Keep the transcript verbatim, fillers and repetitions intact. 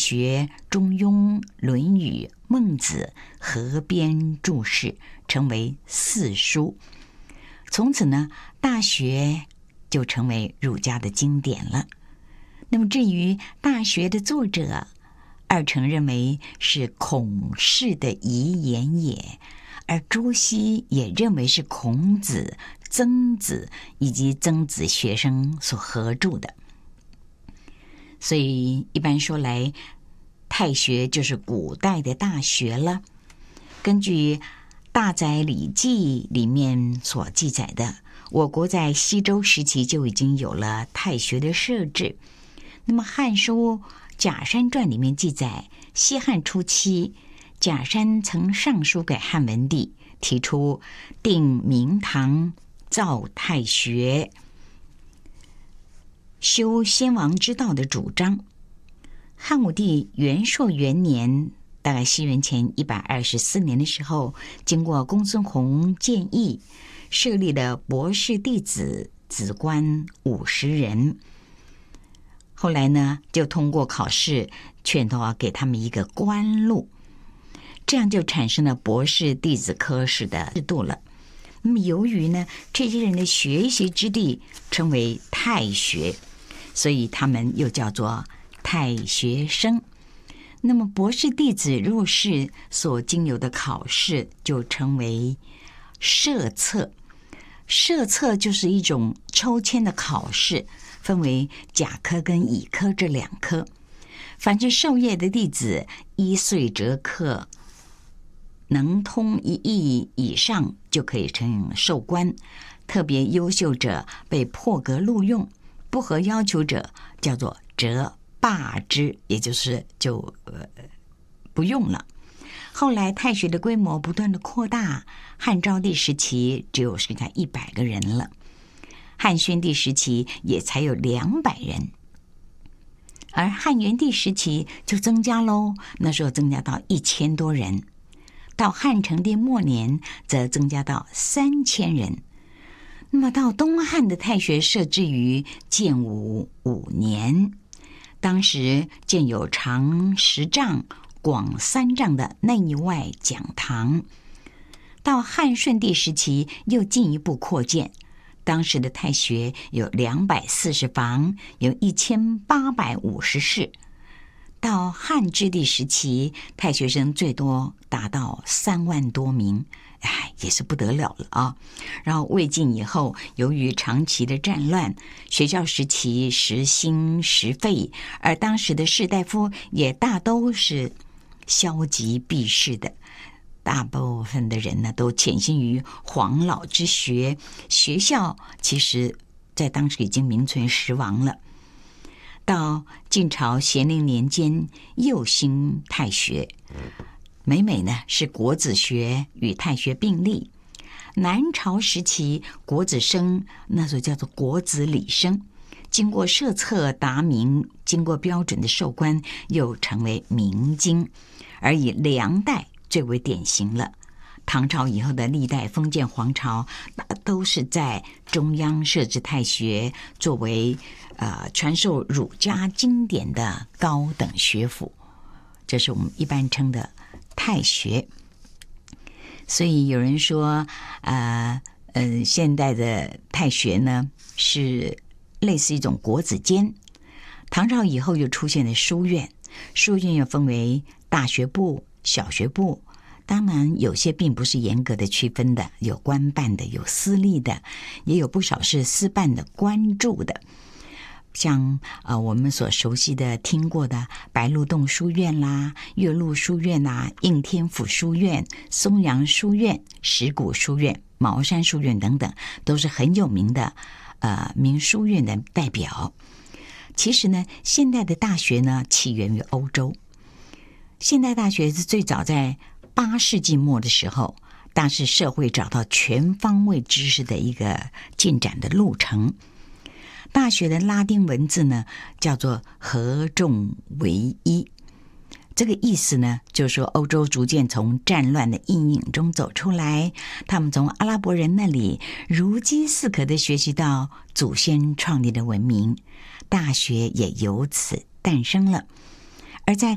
学》《中庸》《论语》《孟子》合编注释，成为四书。从此呢，《大学》就成为儒家的经典了。那么至于《大学》的作者，二程认为是孔氏的遗言也，而朱熹也认为是孔子、曾子以及曾子学生所合著的。所以一般说来，太学就是古代的大学了。根据《大载礼记》里面所记载的，我国在西周时期就已经有了太学的设置。那么《汉书·假山传》里面记载，西汉初期，假山曾上书给汉文帝，提出定明堂，造太学，修先王之道的主张。汉武帝元朔元年，大概西元前一百二十四年的时候，经过公孙弘建议，设立了博士弟子子官五十人。后来呢，就通过考试，劝都要给他们一个官禄，这样就产生了博士弟子科试的制度了。那么由于呢，这些人的学习之地称为太学，所以他们又叫做太学生。那么博士弟子入仕所经由的考试就称为社测。社测就是一种抽签的考试，分为甲科跟乙科这两科。凡是授业的弟子，一岁折课，能通一艺以上就可以称授官。特别优秀者被破格录用，不合要求者叫做折罢之，也就是就呃不用了。后来太学的规模不断的扩大，汉昭帝时期只有剩下一百个人了，汉宣帝时期也才有两百人，而汉元帝时期就增加喽，那时候增加到一千多人，到汉成帝末年则增加到三千人。那么到东汉的太学设置于建武五年，当时建有长十丈、广三丈的内外讲堂。到汉顺帝时期又进一步扩建，当时的太学有两百四十房，有一千八百五十室。到汉质帝时期，太学生最多达到三万多名，哎，也是不得了了啊！然后魏晋以后，由于长期的战乱，学校时期时兴时废，而当时的士大夫也大都是消极避世的，大部分的人呢都潜心于黄老之学，学校其实在当时已经名存实亡了。到晋朝咸宁年间，又兴太学，每每呢是国子学与太学并立。南朝时期，国子生那时候叫做国子礼生，经过设策达名，经过标准的授官，又成为明经。而以梁代最为典型了。唐朝以后的历代封建皇朝，都是在中央设置太学，作为呃传授儒家经典的高等学府，这是我们一般称的太学。所以有人说，呃呃，现代的太学呢是类似一种国子监。唐朝以后又出现了书院，书院又分为大学部、小学部。当然有些并不是严格的区分的，有官办的，有私立的，也有不少是私办的官助的。像呃我们所熟悉的听过的白鹿洞书院啦、岳麓书院啦、应天府书院、松阳书院、石鼓书院、茅山书院等等，都是很有名的呃名书院的代表。其实呢，现代的大学呢起源于欧洲。现代大学是最早在八世纪末的时候，当时社会找到全方位知识的一个进展的路程。大学的拉丁文字呢叫做合众为一，这个意思呢就是说欧洲逐渐从战乱的阴影中走出来，他们从阿拉伯人那里如饥似渴地学习到祖先创立的文明，大学也由此诞生了。而在